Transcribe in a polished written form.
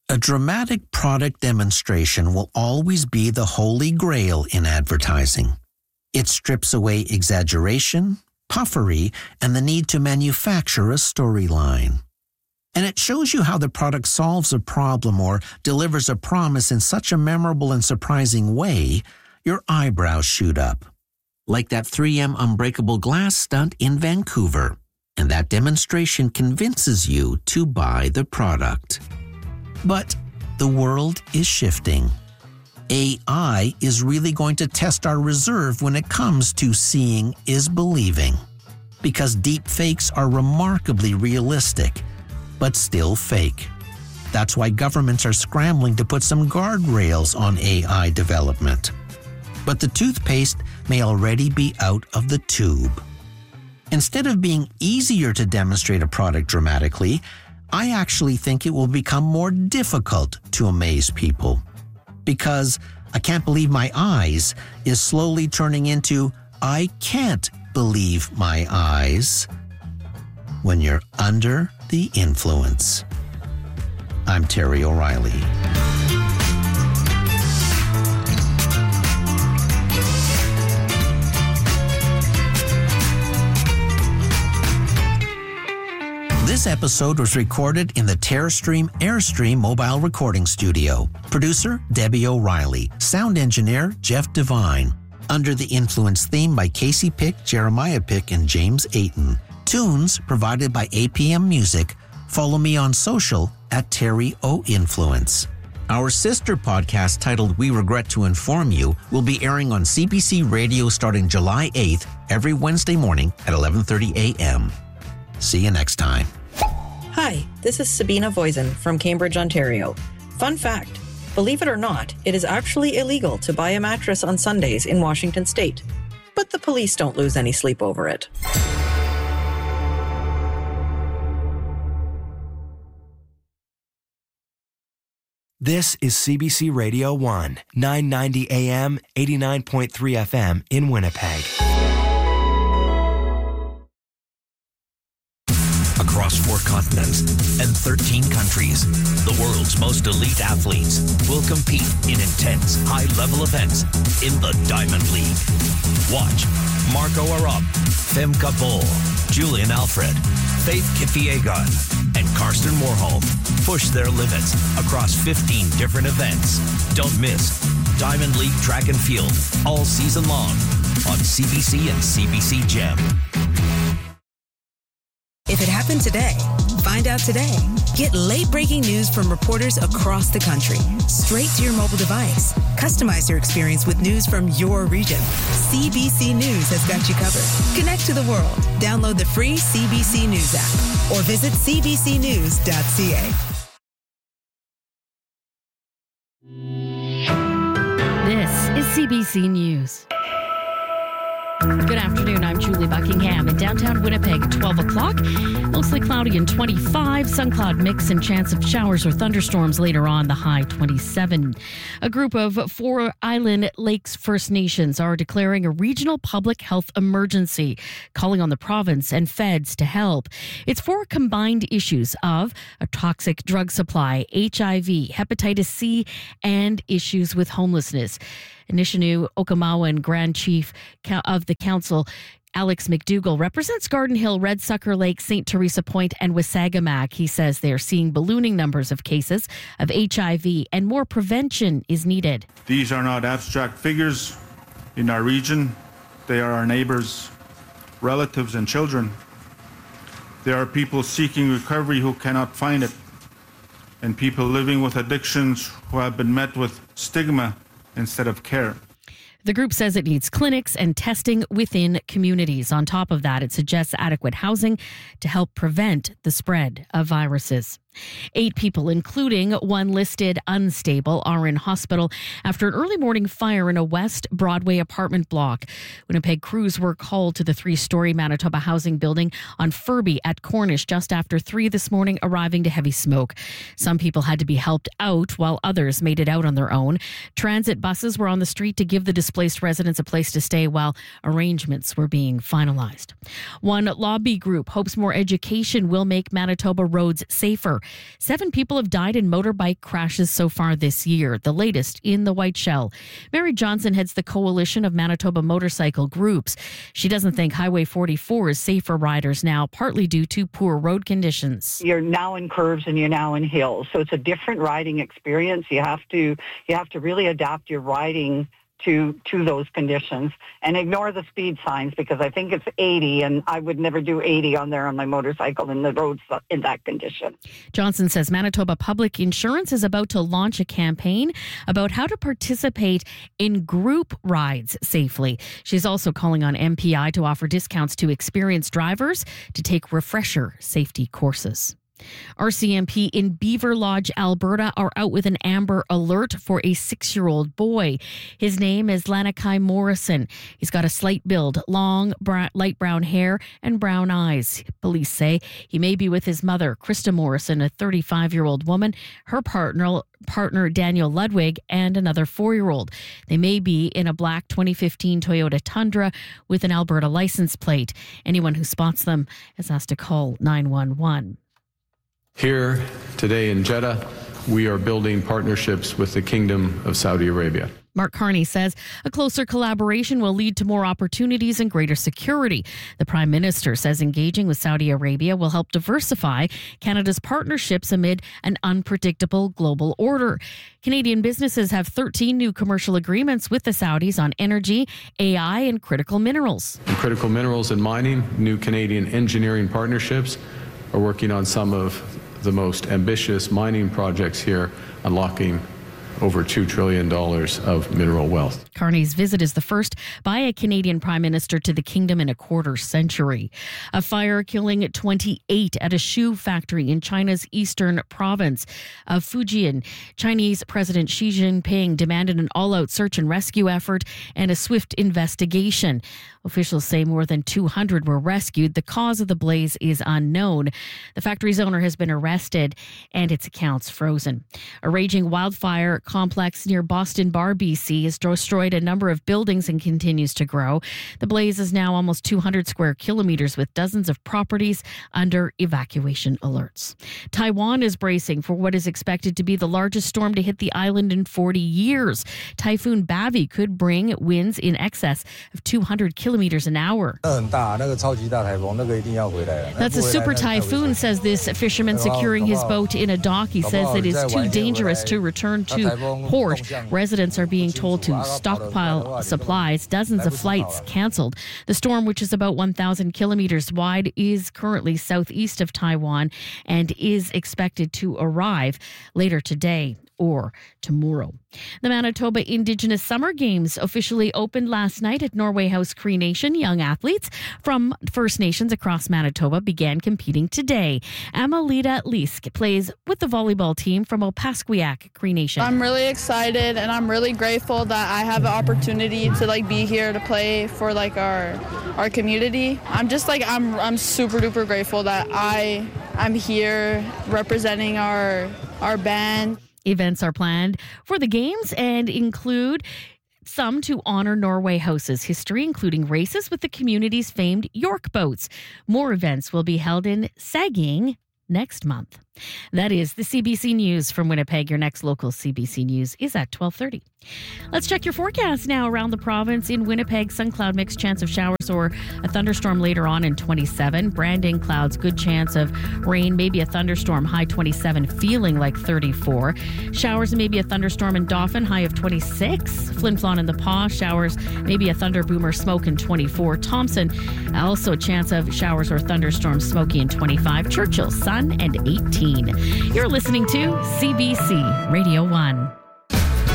A dramatic product demonstration will always be the holy grail in advertising. It strips away exaggeration, puffery, and the need to manufacture a storyline. And it shows you how the product solves a problem or delivers a promise in such a memorable and surprising way, your eyebrows shoot up. Like that 3M unbreakable glass stunt in Vancouver. And that demonstration convinces you to buy the product. But the world is shifting. AI is really going to test our reserve when it comes to seeing is believing. Because deep fakes are remarkably realistic, but still fake. That's why governments are scrambling to put some guardrails on AI development. But the toothpaste may already be out of the tube. Instead of being easier to demonstrate a product dramatically, I actually think it will become more difficult to amaze people. Because I can't believe my eyes is slowly turning into I can't believe my eyes when you're under the influence. I'm Terry O'Reilly. This episode was recorded in the TerraStream Airstream mobile recording studio. Producer, Debbie O'Reilly. Sound engineer, Jeff Devine. Under the Influence theme by Casey Pick, Jeremiah Pick, and James Ayton. Tunes provided by APM Music. Follow me on social at Terry O Influence. Our sister podcast titled We Regret to Inform You will be airing on CBC Radio starting July 8th every Wednesday morning at 11:30 a.m. See you next time. Hi, this is Sabina Voisin from Cambridge, Ontario. Fun fact, believe it or not, it is actually illegal to buy a mattress on Sundays in Washington state. But the police don't lose any sleep over it. This is CBC Radio 1, 990 AM, 89.3 FM in Winnipeg. Across 4 continents and 13 countries, the world's most elite athletes will compete in intense, high-level events in the Diamond League. Watch Marco Arop, Femke Bol, Julian Alfred, Faith Kipyegon, and Karsten Warholm push their limits across 15 different events. Don't miss Diamond League Track and Field all season long on CBC and CBC Gem. If it happened today, find out today. Get late-breaking news from reporters across the country, straight to your mobile device. Customize your experience with news from your region. CBC News has got you covered. Connect to the world. Download the free CBC News app or visit cbcnews.ca. This is CBC News. Good afternoon, I'm Julie Buckingham. In downtown Winnipeg, 12 o'clock. Mostly cloudy and 25. Sun cloud mix and chance of showers or thunderstorms later on, the high 27. A group of 4 Island Lakes First Nations are declaring a regional public health emergency, calling on the province and feds to help. It's for combined issues of a toxic drug supply, HIV, hepatitis C, and issues with homelessness. Nishinu Okamawan Grand Chief of the Council, Alex McDougall, represents Garden Hill, Red Sucker Lake, St. Teresa Point, and Wasagamak. He says they are seeing ballooning numbers of cases of HIV and more prevention is needed. These are not abstract figures in our region. They are our neighbors, relatives, and children. There are people seeking recovery who cannot find it, and people living with addictions who have been met with stigma instead of care. The group says it needs clinics and testing within communities. On top of that, it suggests adequate housing to help prevent the spread of viruses. 8 people, including one listed unstable, are in hospital after an early morning fire in a West Broadway apartment block. Winnipeg crews were called to the 3-story Manitoba housing building on Furby at Cornish just after 3 this morning, arriving to heavy smoke. Some people had to be helped out while others made it out on their own. Transit buses were on the street to give the displaced residents a place to stay while arrangements were being finalized. One lobby group hopes more education will make Manitoba roads safer. 7 people have died in motorbike crashes so far this year, the latest in the Whiteshell. Mary Johnson heads the Coalition of Manitoba Motorcycle Groups. She doesn't think Highway 44 is safe for riders now, partly due to poor road conditions. You're now in curves and you're now in hills, so it's a different riding experience. You have to really adapt your riding to those conditions and ignore the speed signs, because I think it's 80 and I would never do 80 on my motorcycle in the roads in that condition. Johnson says Manitoba Public Insurance is about to launch a campaign about how to participate in group rides safely. She's also calling on MPI to offer discounts to experienced drivers to take refresher safety courses. RCMP in Beaver Lodge, Alberta are out with an amber alert for a 6-year-old boy. His name is Lanakai Morrison. He's got a slight build, long, light brown hair and brown eyes. Police say he may be with his mother, Krista Morrison, a 35-year-old woman, her partner Daniel Ludwig, and another 4-year-old. They may be in a black 2015 Toyota Tundra with an Alberta license plate. Anyone who spots them is asked to call 911. Here today in Jeddah, we are building partnerships with the Kingdom of Saudi Arabia. Mark Carney says a closer collaboration will lead to more opportunities and greater security. The Prime Minister says engaging with Saudi Arabia will help diversify Canada's partnerships amid an unpredictable global order. Canadian businesses have 13 new commercial agreements with the Saudis on energy, AI, and critical minerals. In critical minerals and mining, new Canadian engineering partnerships are working on some of the most ambitious mining projects here, unlocking over $2 trillion of mineral wealth. Carney's visit is the first by a Canadian Prime Minister to the kingdom in a quarter century. A fire killing 28 at a shoe factory in China's eastern province of Fujian. Chinese President Xi Jinping demanded an all-out search and rescue effort and a swift investigation. Officials say more than 200 were rescued. The cause of the blaze is unknown. The factory's owner has been arrested and its accounts frozen. A raging wildfire complex near Boston Bar, BC has destroyed a number of buildings and continues to grow. The blaze is now almost 200 square kilometers with dozens of properties under evacuation alerts. Taiwan is bracing for what is expected to be the largest storm to hit the island in 40 years. Typhoon Bavi could bring winds in excess of 200 kilometers an hour. That's a super typhoon, says this fisherman securing his boat in a dock. He says it is too dangerous to return to port. Residents are being told to stockpile supplies. Dozens of flights canceled. The storm, which is about 1,000 kilometers wide, is currently southeast of Taiwan and is expected to arrive later today or tomorrow. The Manitoba Indigenous Summer Games officially opened last night at Norway House Cree Nation. Young athletes from First Nations across Manitoba began competing today. Amalita Lisk plays with the volleyball team from Opaskwayak Cree Nation. I'm really excited and I'm really grateful that I have the opportunity to be here to play for our community. I'm just I'm super duper grateful that I'm here representing our band. Events are planned for the games and include some to honor Norway House's history, including races with the community's famed York boats. More events will be held in Saging next month. That is the CBC News from Winnipeg. Your next local CBC News is at 12:30. Let's check your forecast now around the province. In Winnipeg, sun cloud mix, chance of showers or a thunderstorm later on in 27. Brandon, clouds, good chance of rain, maybe a thunderstorm, high 27, feeling like 34. Showers and maybe a thunderstorm in Dauphin, high of 26. Flin Flon in the Paw, showers, maybe a thunder boomer, smoke in 24. Thompson, also a chance of showers or thunderstorms, smoky in 25. Churchill, sun and 18. You're listening to CBC Radio 1.